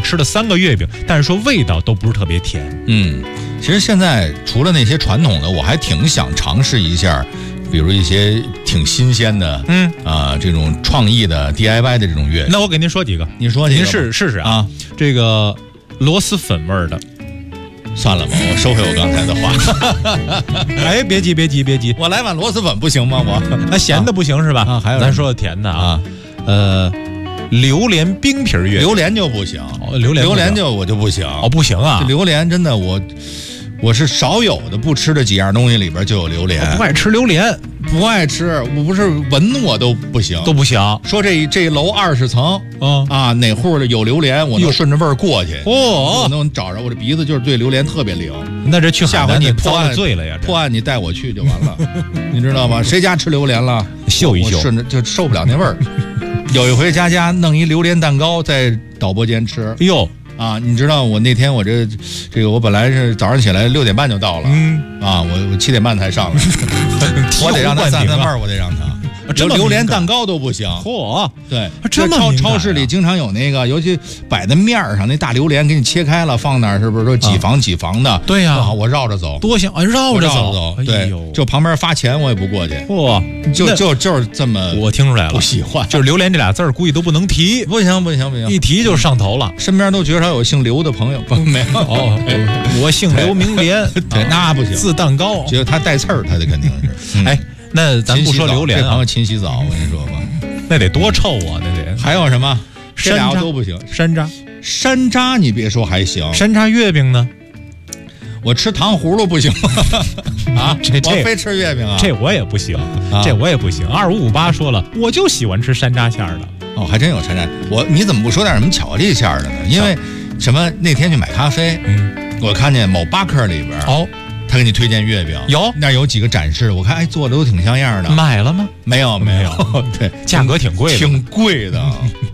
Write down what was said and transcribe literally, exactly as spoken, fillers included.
吃了三个月饼，但是说味道都不是特别甜。 嗯，其实现在除了那些传统的，我还挺想尝试一下，比如一些挺新鲜的，嗯啊、呃，这种创意的 D I Y 的这种月饼。 那我给您说几个， 您说几个您试试试啊。 啊这个螺蛳粉味儿的。 算了吧，我收回我刚才的话。 哎，别急，别急，别急， 我来碗螺蛳粉不行吗？我那咸的不行是吧？ 啊，还有咱说的甜的啊， 啊呃，榴莲冰皮月饼， 榴莲就不行， 哦榴莲榴莲就我就不行。 哦，不行啊， 这榴莲真的我我是少有的不吃的几样东西里边就有榴莲， 我不爱吃榴莲， 不爱吃，我不是闻我都不行， 都不行。 说这这楼二十层， 嗯啊，哪户的有榴莲，我能顺着味儿过去。 哦我能找着，我这鼻子就是对榴莲特别灵。 那这去下回你破遭案了罪了呀！ 破案你带我去就完了，你知道吗？谁家吃榴莲了， 秀一秀我顺着就受不了那味儿。有一回佳佳弄一榴莲蛋糕在导播间吃， 哎呦啊，你知道我那天我这这个我本来是早上起来六点半就到了， 嗯啊，我我七点半才上来，我得让他散散味儿，我得让他。 这么榴莲敏感蛋糕都不行， 嚯， 对， 这么超敏感啊超市里经常有那个，尤其摆在面儿上那大榴莲，给你切开了放那儿，是不是说几房几房的？ 对呀不好，我绕着走， 多香啊！绕我着绕着走， 哎对呦， 就旁边发钱我也不过去， 嚯，那就就就是这么， 我听出来了， 不喜欢， 就是榴莲这俩字儿，估计都不能提， 不行不行不行， 一提就上头了。 身边都觉得有姓刘的朋友，不没有哦，我姓刘名莲， 对，那不行， 字蛋糕， 觉得他带刺儿，他的肯定是， 哎。那咱不说榴莲啊， 这朋友勤洗澡，我跟你说吧， 那得多臭啊，那得。 还有什么？这俩山楂都不行。 山楂， 山楂你别说还行， 山楂月饼呢？ 我吃糖葫芦不行吗？啊， 这这我非吃月饼啊？ 这我也不行， 啊这我也不行。二五五八说了，我就喜欢吃山楂馅儿的。 哦，还真有山楂。我你怎么不说点什么巧克力馅儿的呢？因为什么？那天去买咖啡， 嗯， 我看见某巴克里边， 哦， 他给你推荐月饼， 有那有几个展示，我看哎做的都挺像样的。 买了吗？ 没有没有，对， 价格挺贵的， 挺贵的。